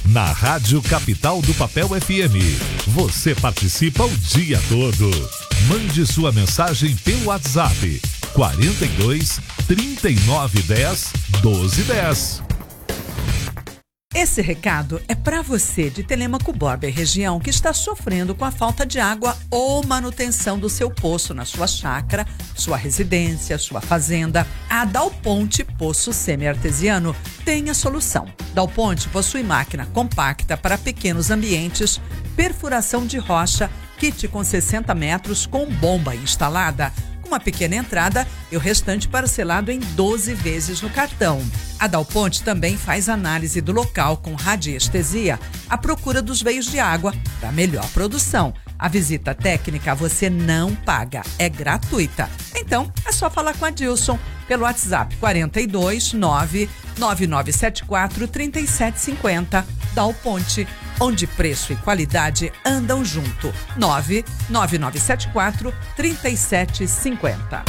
Na Rádio Capital do Papel FM, você participa o dia todo. Mande sua mensagem pelo WhatsApp 42 39 10 12 10. Esse recado é para você de Telêmaco Borba e região que está sofrendo com a falta de água ou manutenção do seu poço na sua chácara, sua residência, sua fazenda. A Dal Ponte Poço Semi-Artesiano tem a solução. Dal Ponte possui máquina compacta para pequenos ambientes, perfuração de rocha, kit com 60 metros com bomba instalada, uma pequena entrada e o restante parcelado em 12 vezes no cartão. A Dal Ponte também faz análise do local com radiestesia à procura dos veios de água para melhor produção. A visita técnica você não paga, é gratuita. Então, é só falar com a Dilson pelo WhatsApp 42 99974 3750. Dal Ponte, onde preço e qualidade andam junto. 99974 3750.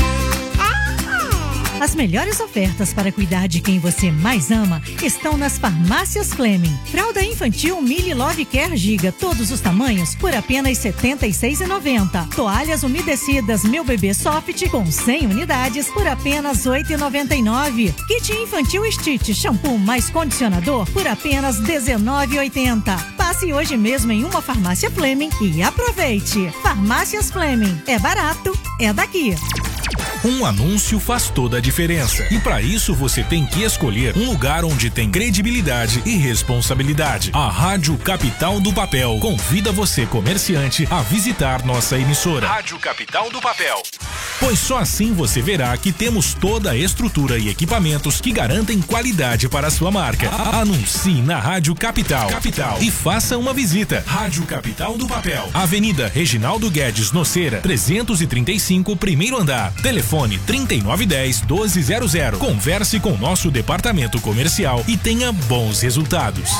As melhores ofertas para cuidar de quem você mais ama estão nas Farmácias Fleming. Fralda infantil Mili Love Care Giga, todos os tamanhos, por apenas R$ 76,90. Toalhas umedecidas Meu Bebê Soft com 100 unidades por apenas R$ 8,99. Kit infantil Stitch, shampoo mais condicionador por apenas R$ 19,80. Passe hoje mesmo em uma Farmácia Fleming e aproveite. Farmácias Fleming, é barato, é daqui. Um anúncio faz toda a diferença. E para isso você tem que escolher um lugar onde tem credibilidade e responsabilidade. A Rádio Capital do Papel convida você, comerciante, a visitar nossa emissora. Rádio Capital do Papel. Pois só assim você verá que temos toda a estrutura e equipamentos que garantem qualidade para a sua marca. Anuncie na Rádio Capital. E faça uma visita. Rádio Capital do Papel. Avenida Reginaldo Guedes Noceira, 335, primeiro andar. Telefone 3910-1200. Converse com nosso departamento comercial e tenha bons resultados.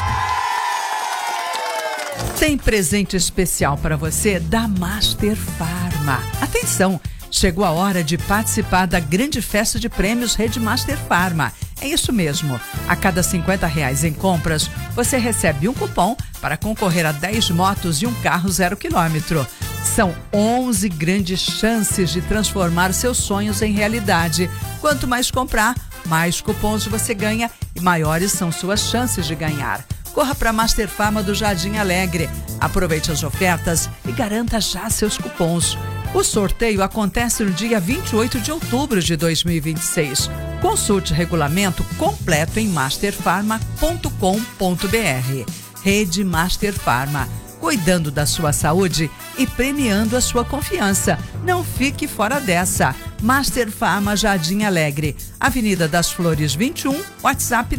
Tem presente especial para você da Master Pharma. Atenção! Chegou a hora de participar da grande festa de prêmios Rede Master Pharma. É isso mesmo. A cada R$50 em compras, você recebe um cupom para concorrer a 10 motos e um carro 0 km. São 11 grandes chances de transformar seus sonhos em realidade. Quanto mais comprar, mais cupons você ganha e maiores são suas chances de ganhar. Corra para a Master Pharma do Jardim Alegre. Aproveite as ofertas e garanta já seus cupons. O sorteio acontece no dia 28 de outubro de 2026. Consulte regulamento completo em masterpharma.com.br. Rede Master Pharma, cuidando da sua saúde e premiando a sua confiança. Não fique fora dessa. Master Pharma Jardim Alegre, Avenida das Flores 21, WhatsApp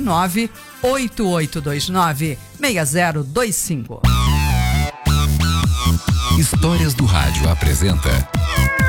98829-6025. Histórias do Rádio apresenta